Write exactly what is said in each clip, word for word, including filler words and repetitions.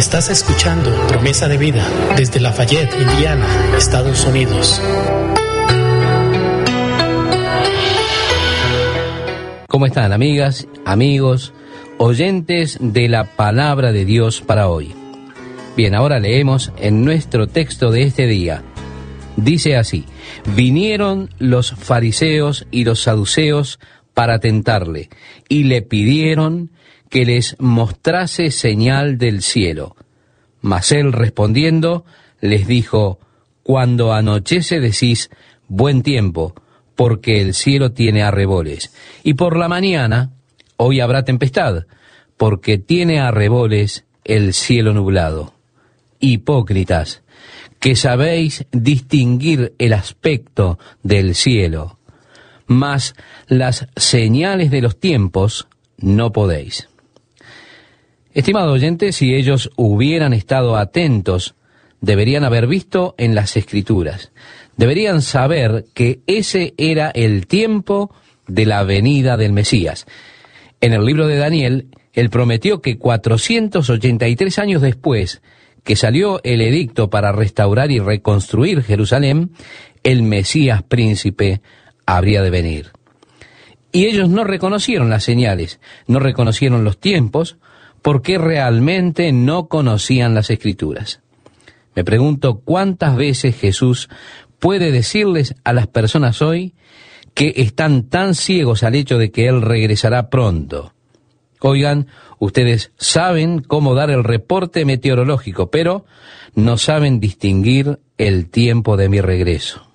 Estás escuchando Promesa de Vida desde Lafayette, Indiana, Estados Unidos. ¿Cómo están, amigas, amigos, oyentes de la Palabra de Dios para hoy? Bien, ahora leemos en nuestro texto de este día. Dice así: vinieron los fariseos y los saduceos para tentarle, y le pidieron que les mostrase señal del cielo. Mas él respondiendo les dijo: cuando anochece decís buen tiempo, porque el cielo tiene arreboles, y por la mañana hoy habrá tempestad, porque tiene arreboles el cielo nublado. Hipócritas, que sabéis distinguir el aspecto del cielo, mas las señales de los tiempos no podéis. Estimado oyente, si ellos hubieran estado atentos, deberían haber visto en las Escrituras, deberían saber que ese era el tiempo de la venida del Mesías. En el libro de Daniel, él prometió que cuatrocientos ochenta y tres años después que salió el edicto para restaurar y reconstruir Jerusalén, el Mesías príncipe habría de venir. Y ellos no reconocieron las señales, no reconocieron los tiempos, porque realmente no conocían las Escrituras. Me pregunto cuántas veces Jesús puede decirles a las personas hoy que están tan ciegos al hecho de que Él regresará pronto. Oigan, ustedes saben cómo dar el reporte meteorológico, pero no saben distinguir el tiempo de mi regreso.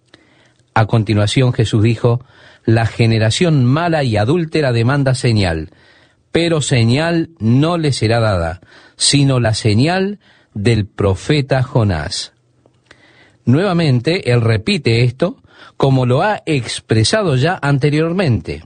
A continuación Jesús dijo: la generación mala y adúltera demanda señal, pero señal no le será dada, sino la señal del profeta Jonás. Nuevamente, él repite esto como lo ha expresado ya anteriormente.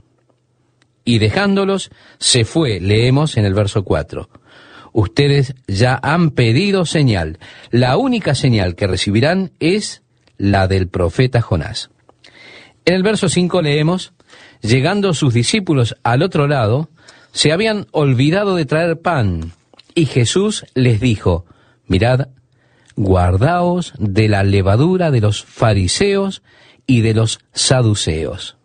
Y dejándolos, se fue, leemos en el verso cuatro. Ustedes ya han pedido señal. La única señal que recibirán es la del profeta Jonás. En el verso cinco leemos: llegando sus discípulos al otro lado, se habían olvidado de traer pan, y Jesús les dijo: mirad, guardaos de la levadura de los fariseos y de los saduceos.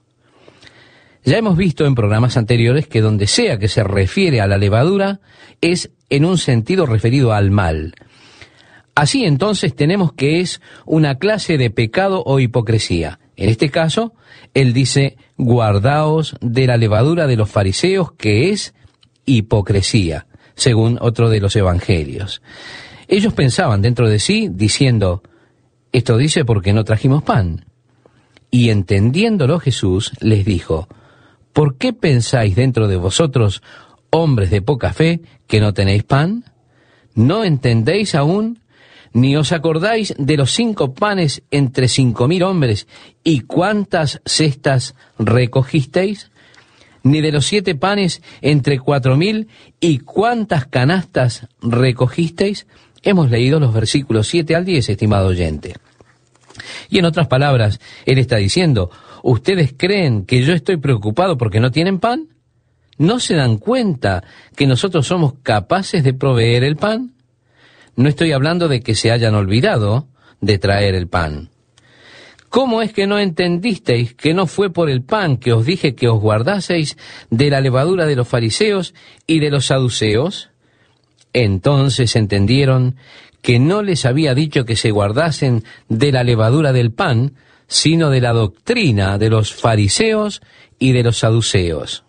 Ya hemos visto en programas anteriores que donde sea que se refiere a la levadura es en un sentido referido al mal. Así entonces tenemos que es una clase de pecado o hipocresía. En este caso, él dice: guardaos de la levadura de los fariseos, que es hipocresía, según otro de los evangelios. Ellos pensaban dentro de sí, diciendo: esto dice porque no trajimos pan. Y entendiéndolo Jesús les dijo: ¿por qué pensáis dentro de vosotros, hombres de poca fe, que no tenéis pan? ¿No entendéis aún? ¿Ni os acordáis de los cinco panes entre cinco mil hombres y cuántas cestas recogisteis? ¿Ni de los siete panes entre cuatro mil y cuántas canastas recogisteis? Hemos leído los versículos siete al diez, estimado oyente. Y en otras palabras, él está diciendo: ¿ustedes creen que yo estoy preocupado porque no tienen pan? ¿No se dan cuenta que nosotros somos capaces de proveer el pan? No estoy hablando de que se hayan olvidado de traer el pan. ¿Cómo es que no entendisteis que no fue por el pan que os dije que os guardaseis de la levadura de los fariseos y de los saduceos? Entonces entendieron que no les había dicho que se guardasen de la levadura del pan, sino de la doctrina de los fariseos y de los saduceos.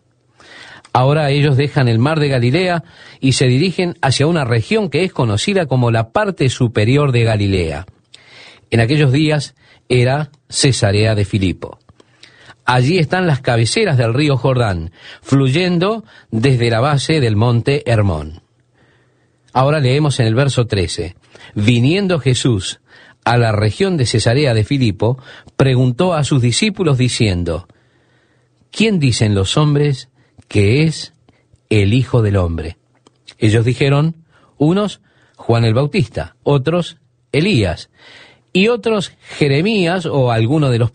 Ahora ellos dejan el mar de Galilea y se dirigen hacia una región que es conocida como la parte superior de Galilea. En aquellos días era Cesarea de Filipo. Allí están las cabeceras del río Jordán, fluyendo desde la base del monte Hermón. Ahora leemos en el verso trece: viniendo Jesús a la región de Cesarea de Filipo, preguntó a sus discípulos diciendo: ¿quién dicen los hombres que es el Hijo del Hombre? Ellos dijeron: unos, Juan el Bautista; otros, Elías; y otros, Jeremías o alguno de los